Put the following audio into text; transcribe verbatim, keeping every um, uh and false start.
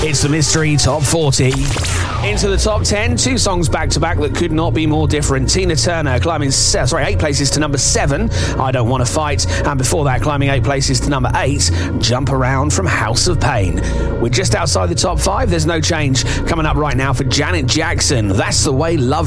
It's the Mystery Top forty. Into the top ten, two songs back-to-back that could not be more different. Tina Turner climbing sorry, eight places to number seven, I Don't Want to Fight. And before that, climbing eight places to number eight, Jump Around from House of Pain. We're just outside the top five. There's no change. Coming up right now for Janet Jackson, That's the Way Love